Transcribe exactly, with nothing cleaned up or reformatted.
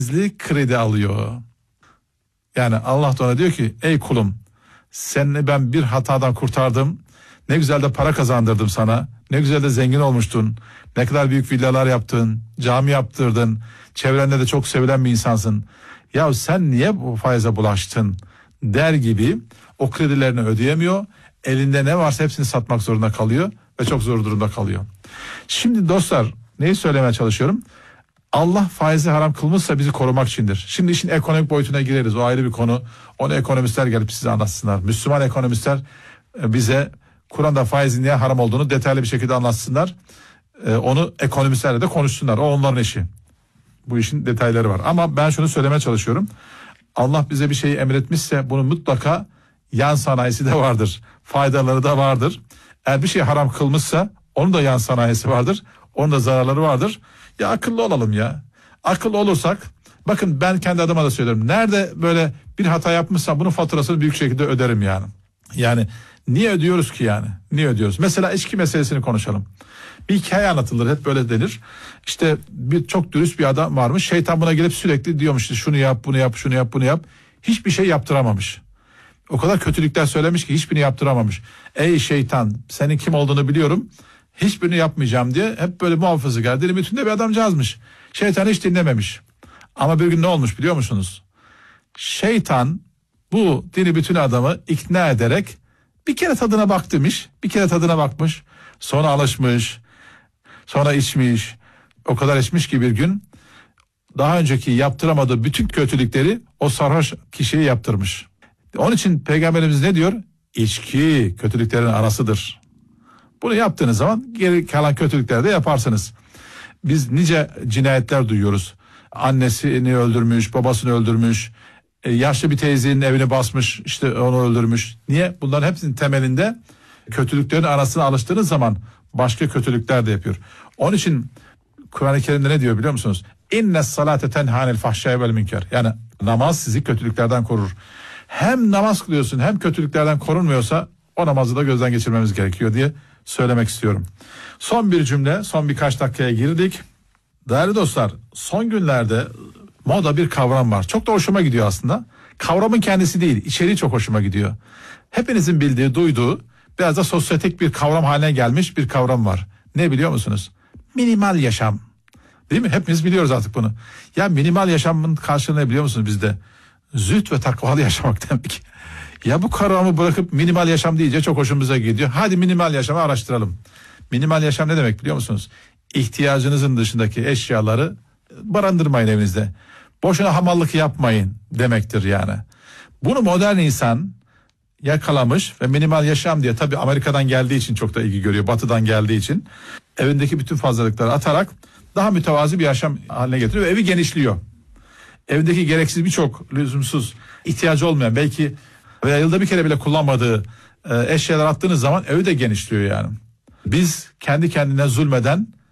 kredi alıyor. Yani Allah da ona diyor ki ey kulum, seni ben bir hatadan kurtardım. Ne güzel de para kazandırdım sana. Ne güzel de zengin olmuştun. Ne kadar büyük villalar yaptın. Cami yaptırdın. Çevrende de çok sevilen bir insansın. Ya sen niye bu faize bulaştın der gibi o kredilerini ödeyemiyor. Elinde ne varsa hepsini satmak zorunda kalıyor ve çok zor durumda kalıyor. Şimdi dostlar, neyi söylemeye çalışıyorum? Allah faizi haram kılmışsa bizi korumak içindir. Şimdi işin ekonomik boyutuna gireriz. O ayrı bir konu. Onu ekonomistler gelip size anlatsınlar. Müslüman ekonomistler bize Kur'an'da faizin niye haram olduğunu detaylı bir şekilde anlatsınlar. Onu ekonomistlerle de konuşsunlar. O onların işi. Bu işin detayları var. Ama ben şunu söylemeye çalışıyorum. Allah bize bir şeyi emretmişse bunun mutlaka yan sanayisi de vardır. Faydaları da vardır. Eğer bir şey haram kılmışsa onun da yan sanayisi vardır. Onun da zararları vardır. Ya akıllı olalım ya. Akıllı olursak, bakın ben kendi adıma da söylüyorum. Nerede böyle bir hata yapmışsam bunun faturasını büyük şekilde öderim yani. Yani niye ödüyoruz ki yani? Niye ödüyoruz? Mesela içki meselesini konuşalım. Bir hikaye anlatılır, hep böyle denir. İşte bir çok dürüst bir adam varmış. Şeytan buna gelip sürekli diyormuş işte şunu yap, bunu yap, şunu yap, bunu yap. Hiçbir şey yaptıramamış. O kadar kötülükler söylemiş ki hiçbirini yaptıramamış. Ey şeytan, senin kim olduğunu biliyorum. Hiçbirini yapmayacağım diye hep böyle muhafazakar, dili bütünde bir adamcağızmış. Şeytan hiç dinlememiş. Ama bir gün ne olmuş biliyor musunuz? Şeytan bu dili bütün adamı ikna ederek bir kere tadına bak demiş. Bir kere tadına bakmış. Sonra alışmış. Sonra içmiş. O kadar içmiş ki bir gün daha önceki yaptıramadığı bütün kötülükleri o sarhoş kişiye yaptırmış. Onun için Peygamberimiz ne diyor? İçki kötülüklerin arasıdır. Bunu yaptığınız zaman geri kalan kötülükleri de yaparsınız. Biz nice cinayetler duyuyoruz. Annesini öldürmüş, babasını öldürmüş, yaşlı bir teyzenin evini basmış, işte onu öldürmüş. Niye? Bunların hepsinin temelinde kötülüklerin arasına alıştığınız zaman başka kötülükler de yapıyor. Onun için Kur'an-ı Kerim'de ne diyor biliyor musunuz? İnne salate tenhanel fahşâi vel münker. Yani namaz sizi kötülüklerden korur. Hem namaz kılıyorsun hem kötülüklerden korunmuyorsa o namazı da gözden geçirmemiz gerekiyor diye söylemek istiyorum. Son bir cümle, son birkaç dakikaya girdik. Değerli dostlar, son günlerde moda bir kavram var. Çok da hoşuma gidiyor aslında. Kavramın kendisi değil, içeriği çok hoşuma gidiyor. Hepinizin bildiği, duyduğu, biraz da sosyetik bir kavram haline gelmiş bir kavram var. Ne biliyor musunuz? Minimal yaşam. Değil mi? Hepimiz biliyoruz artık bunu. Ya minimal yaşamın karşılığı ne biliyor musunuz bizde? Zühd ve takvalı yaşamak demek. Ya bu kavramı bırakıp minimal yaşam deyince çok hoşumuza gidiyor. Hadi minimal yaşamı araştıralım. Minimal yaşam ne demek biliyor musunuz? İhtiyacınızın dışındaki eşyaları barındırmayın evinizde. Boşuna hamallık yapmayın demektir yani. Bunu modern insan yakalamış ve minimal yaşam diye, tabii Amerika'dan geldiği için çok da ilgi görüyor. Batı'dan geldiği için evindeki bütün fazlalıkları atarak daha mütevazi bir yaşam haline getiriyor ve evi genişliyor. Evdeki gereksiz birçok lüzumsuz, ihtiyacı olmayan, belki veya yılda bir kere bile kullanmadığı e, eşyalar attığınız zaman evi de genişliyor yani. Biz kendi kendine zulmeden